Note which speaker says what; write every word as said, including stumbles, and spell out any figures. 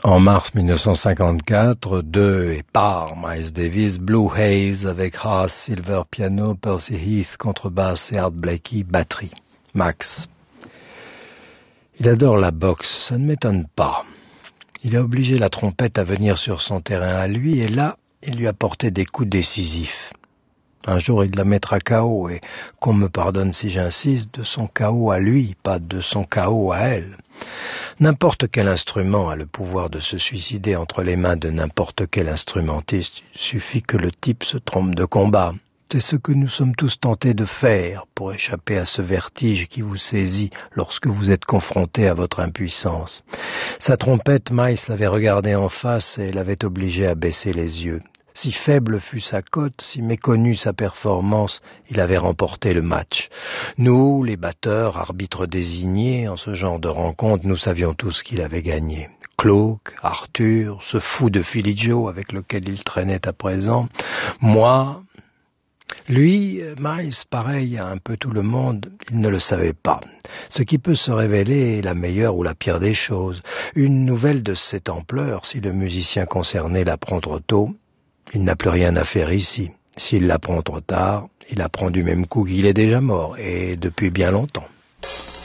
Speaker 1: En mars mille neuf cent cinquante-quatre, deux et par Miles Davis, Blue Haze avec Haas, Silver piano, Percy Heath contrebasse et Art Blakey batterie. Max. Il adore la boxe, ça ne m'étonne pas. Il a obligé la trompette à venir sur son terrain à lui et là, il lui a porté des coups décisifs. Un jour, il la mettra K O et, qu'on me pardonne si j'insiste, de son K O à lui, pas de son K O à elle. N'importe quel instrument a le pouvoir de se suicider entre les mains de n'importe quel instrumentiste. Il suffit que le type se trompe de combat. C'est ce que nous sommes tous tentés de faire pour échapper à ce vertige qui vous saisit lorsque vous êtes confronté à votre impuissance. Sa trompette, Miles l'avait regardé en face et l'avait obligé à baisser les yeux. Si faible fut sa cote, si méconnue sa performance, il avait remporté le match. Nous, les batteurs, arbitres désignés, en ce genre de rencontre, nous savions tous qu'il avait gagné. Claude, Arthur, ce fou de Philly Joe avec lequel il traînait à présent, moi... Lui, Miles, pareil à un peu tout le monde, il ne le savait pas. Ce qui peut se révéler est la meilleure ou la pire des choses. Une nouvelle de cette ampleur, si le musicien concerné l'apprend trop tôt, il n'a plus rien à faire ici. S'il l'apprend trop tard, il apprend du même coup qu'il est déjà mort, et depuis bien longtemps.